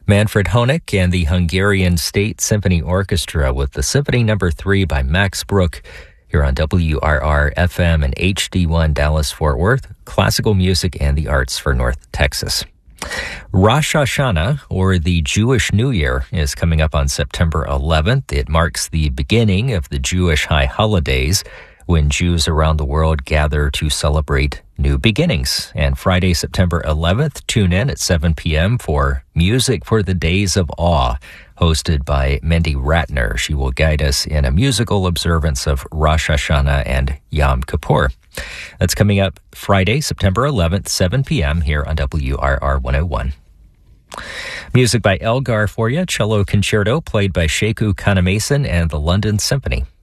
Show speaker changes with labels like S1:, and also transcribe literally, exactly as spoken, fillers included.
S1: Manfred Honeck and the Hungarian State Symphony Orchestra with the Symphony Number Three by Max Bruch here on W R R F M and H D one Dallas-Fort Worth, classical music and the arts for North Texas. Rosh Hashanah, or the Jewish New Year, is coming up on September eleventh. It marks the beginning of the Jewish high holidays, when Jews around the world gather to celebrate new beginnings. And Friday, September eleventh, tune in at seven p.m. for Music for the Days of Awe, hosted by Mendy Ratner. She will guide us in a musical observance of Rosh Hashanah and Yom Kippur. That's coming up Friday, September eleventh, seven p.m. here on W R R one oh one. Music by Elgar for you, cello concerto played by Sheku Kanemason and the London Symphony.